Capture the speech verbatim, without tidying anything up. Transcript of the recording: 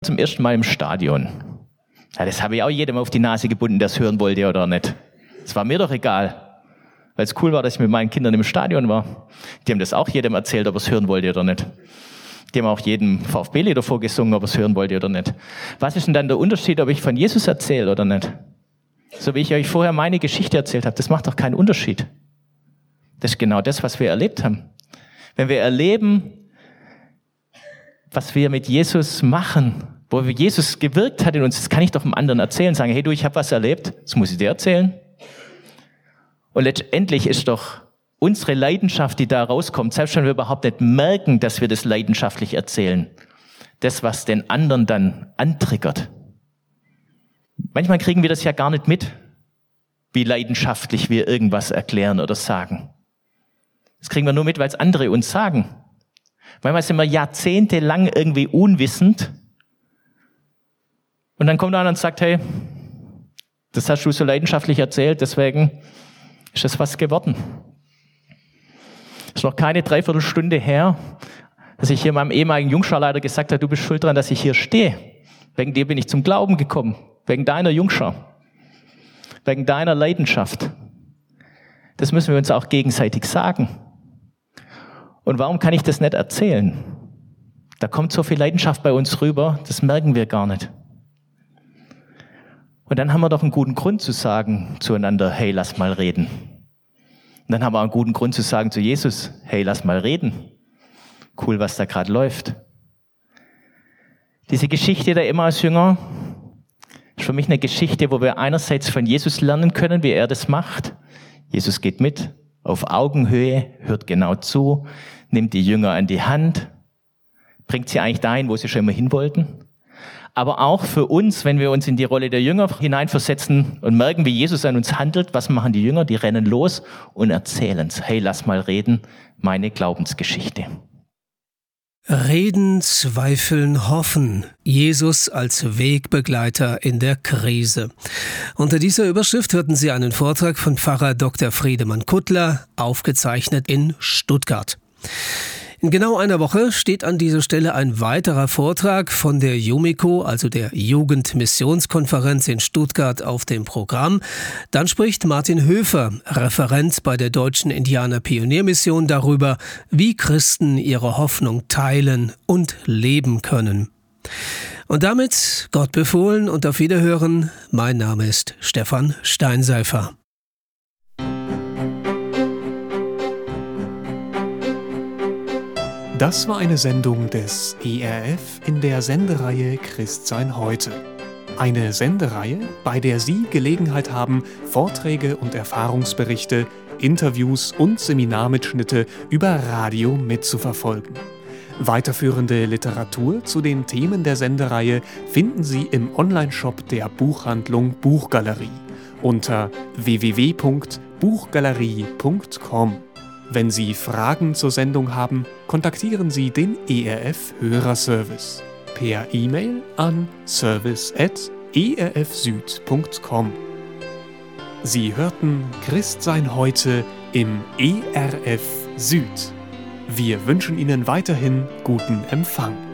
Zum ersten Mal im Stadion. Ja, das habe ich auch jedem auf die Nase gebunden, der es hören wollte oder nicht. Es war mir doch egal, weil es cool war, dass ich mit meinen Kindern im Stadion war. Die haben das auch jedem erzählt, ob er es hören wollte oder nicht. Die haben auch jedem VfB-Lieder vorgesungen, ob er es hören wollte oder nicht. Was ist denn dann der Unterschied, ob ich von Jesus erzähle oder nicht? So wie ich euch vorher meine Geschichte erzählt habe, das macht doch keinen Unterschied. Das ist genau das, was wir erlebt haben. Wenn wir erleben, was wir mit Jesus machen, wo Jesus gewirkt hat in uns, das kann ich doch dem anderen erzählen, sagen, hey du, ich habe was erlebt, das muss ich dir erzählen. Und letztendlich ist doch unsere Leidenschaft, die da rauskommt, selbst wenn wir überhaupt nicht merken, dass wir das leidenschaftlich erzählen, das, was den anderen dann antriggert. Manchmal kriegen wir das ja gar nicht mit, wie leidenschaftlich wir irgendwas erklären oder sagen. Das kriegen wir nur mit, weil es andere uns sagen. Manchmal sind wir jahrzehntelang irgendwie unwissend und dann kommt einer und sagt, hey, das hast du so leidenschaftlich erzählt, deswegen ist das was geworden. Es ist noch keine Dreiviertelstunde her, dass ich hier meinem ehemaligen Jungscharleiter gesagt habe, du bist schuld daran, dass ich hier stehe. Wegen dir bin ich zum Glauben gekommen, wegen deiner Jungschar, wegen deiner Leidenschaft. Das müssen wir uns auch gegenseitig sagen. Und warum kann ich das nicht erzählen? Da kommt so viel Leidenschaft bei uns rüber, das merken wir gar nicht. Und dann haben wir doch einen guten Grund zu sagen zueinander, hey, lass mal reden. Und dann haben wir einen guten Grund zu sagen zu Jesus, hey, lass mal reden. Cool, was da gerade läuft. Diese Geschichte der Emmaus-Jünger ist für mich eine Geschichte, wo wir einerseits von Jesus lernen können, wie er das macht. Jesus geht mit, auf Augenhöhe, hört genau zu, nimmt die Jünger an die Hand, bringt sie eigentlich dahin, wo sie schon immer hin wollten. Aber auch für uns, wenn wir uns in die Rolle der Jünger hineinversetzen und merken, wie Jesus an uns handelt, was machen die Jünger? Die rennen los und erzählen es. Hey, lass mal reden, meine Glaubensgeschichte. Reden, zweifeln, hoffen. Jesus als Wegbegleiter in der Krise. Unter dieser Überschrift hörten Sie einen Vortrag von Pfarrer Doktor Friedemann Kuttler, aufgezeichnet in Stuttgart. In genau einer Woche steht an dieser Stelle ein weiterer Vortrag von der Jumiko, also der Jugendmissionskonferenz in Stuttgart, auf dem Programm. Dann spricht Martin Höfer, Referent bei der Deutschen Indianer-Pioniermission, darüber, wie Christen ihre Hoffnung teilen und leben können. Und damit Gott befohlen und auf Wiederhören. Mein Name ist Stefan Steinseifer. Das war eine Sendung des E R F in der Sendereihe Christsein heute. Eine Sendereihe, bei der Sie Gelegenheit haben, Vorträge und Erfahrungsberichte, Interviews und Seminarmitschnitte über Radio mitzuverfolgen. Weiterführende Literatur zu den Themen der Sendereihe finden Sie im Onlineshop der Buchhandlung Buchgalerie unter w w w punkt buchgalerie punkt com. Wenn Sie Fragen zur Sendung haben, kontaktieren Sie den E R F-Hörerservice per E-Mail an service at e r f süd punkt com. Sie hörten Christsein heute im E R F Süd. Wir wünschen Ihnen weiterhin guten Empfang.